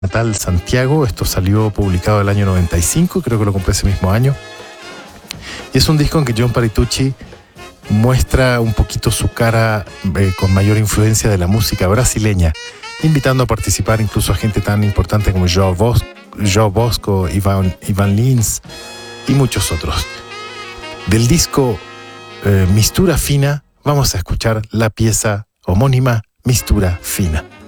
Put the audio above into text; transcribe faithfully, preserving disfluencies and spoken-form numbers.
natal, Santiago. Esto salió publicado el año noventa y cinco, creo que lo compré ese mismo año. Y es un disco en que John Patitucci muestra un poquito su cara eh, con mayor influencia de la música brasileña, invitando a participar incluso a gente tan importante como João Bosco, João Bosco Ivan, Ivan Lins y muchos otros. Del disco eh, Mistura Fina, vamos a escuchar la pieza homónima Mistura Fina.